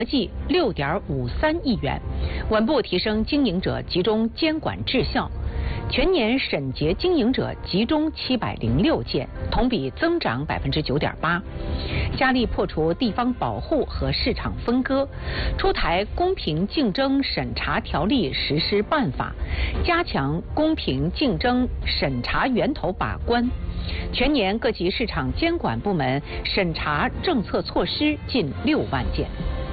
计6.53亿元，稳步提升经营者集中监管质效。全年审结经营者集中706件，同比增长9.8%。加力破除地方保护和市场分割，出台公平竞争审查条例实施办法，加强公平竞争审查源头把关。全年各级市场监管部门审查政策措施近6万件。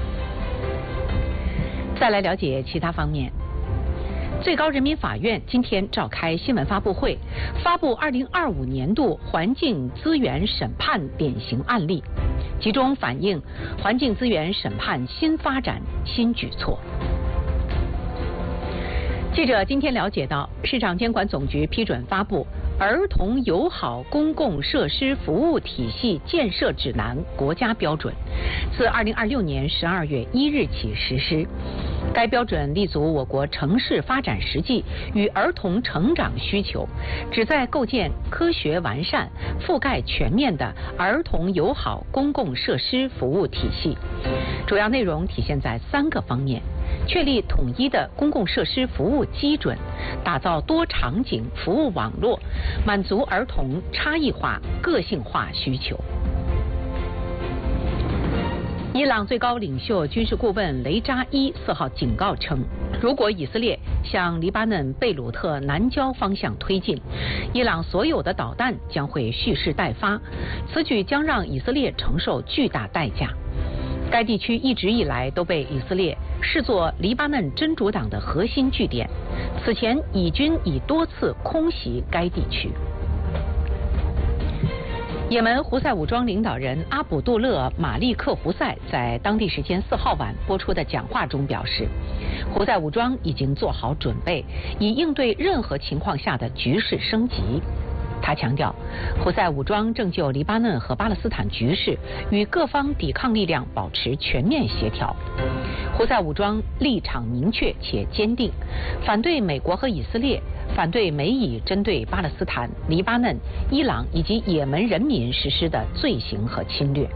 再来了解其他方面。最高人民法院今天召开新闻发布会，发布2025年度环境资源审判典型案例，集中反映环境资源审判新发展新举措。记者今天了解到，市场监管总局批准发布《儿童友好公共设施服务体系建设指南》国家标准，自2026年12月1日起实施。该标准立足我国城市发展实际与儿童成长需求，旨在构建科学完善、覆盖全面的儿童友好公共设施服务体系。主要内容体现在3个方面：确立统一的公共设施服务基准，打造多场景服务网络，满足儿童差异化、个性化需求。伊朗最高领袖军事顾问雷扎伊4号警告称，如果以色列向黎巴嫩贝鲁特南郊方向推进，伊朗所有的导弹将会蓄势待发，此举将让以色列承受巨大代价。该地区一直以来都被以色列视作黎巴嫩真主党的核心据点，此前以军已多次空袭该地区。也门胡塞武装领导人阿卜杜勒·马利克·胡塞在当地时间4号晚播出的讲话中表示，胡塞武装已经做好准备，以应对任何情况下的局势升级。他强调，胡塞武装正就黎巴嫩和巴勒斯坦局势与各方抵抗力量保持全面协调。胡塞武装立场明确且坚定，反对美国和以色列，反对美以针对巴勒斯坦、黎巴嫩、伊朗以及也门人民实施的罪行和侵略。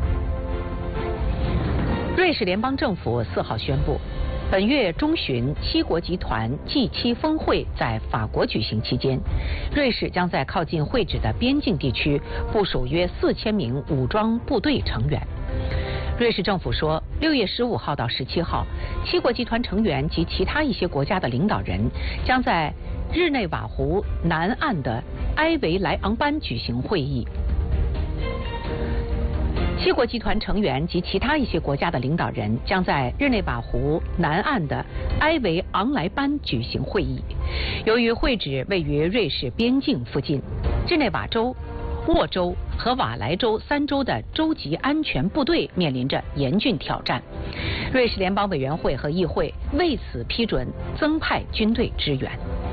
瑞士联邦政府4号宣布，本月中旬7国集团 G7 峰会在法国举行期间，瑞士将在靠近会址的边境地区部署约4000名武装部队成员。瑞士政府说，6月15号到17号，7国集团成员及其他一些国家的领导人将在日内瓦湖南岸的埃维莱昂班举行会议。7国集团成员及其他一些国家的领导人将在日内瓦湖南岸的埃维昂莱班举行会议。由于会址位于瑞士边境附近，日内瓦州、沃州和瓦莱州3州的州级安全部队面临着严峻挑战。瑞士联邦委员会和议会为此批准增派军队支援。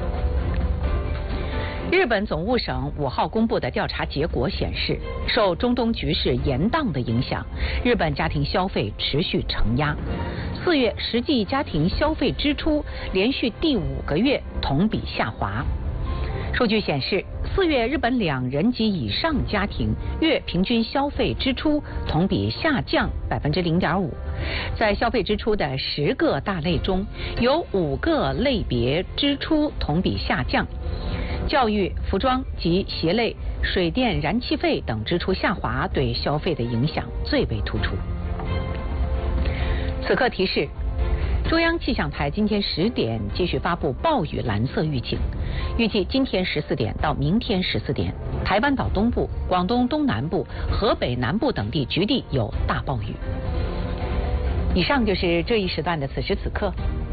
日本总务省5号公布的调查结果显示，受中东局势延宕的影响，日本家庭消费持续承压。4月实际家庭消费支出连续第5个月同比下滑。数据显示，4月日本2人及以上家庭月平均消费支出同比下降0.5%。在消费支出的10个大类中，有5个类别支出同比下降。教育、服装及鞋类、水电、燃气费等支出下滑对消费的影响最为突出。此刻提示，中央气象台今天10点继续发布暴雨蓝色预警，预计今天14点到明天14点，台湾岛东部、广东东南部、河北南部等地局地有大暴雨。以上就是这一时段的此时此刻。